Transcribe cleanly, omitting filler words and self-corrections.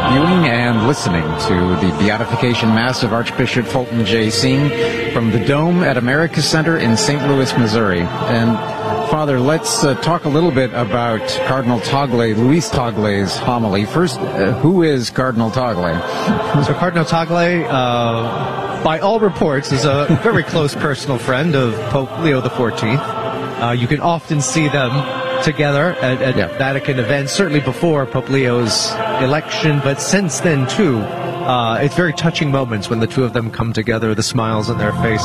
viewing and listening to the Beatification Mass of Archbishop Fulton J. Seen from the Dome at America Center in St. Louis, Missouri. And Father, let's talk a little bit about Cardinal Tagle, Luis Tagle's homily. First, who is Cardinal Tagle? So Cardinal Tagle, by all reports, is a very close personal friend of Pope Leo XIV. You can often see them together at Vatican events, certainly before Pope Leo's election, but since then, too, it's very touching moments when the two of them come together, the smiles on their faces.